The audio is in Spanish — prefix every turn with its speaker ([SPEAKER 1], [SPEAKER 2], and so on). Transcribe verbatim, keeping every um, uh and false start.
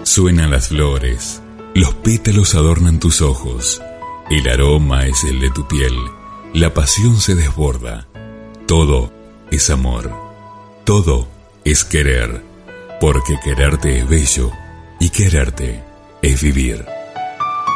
[SPEAKER 1] Suenan las flores, los pétalos adornan tus ojos, el aroma es el de tu piel, la pasión se desborda. Todo es amor, todo es querer, porque quererte es bello y quererte es vivir.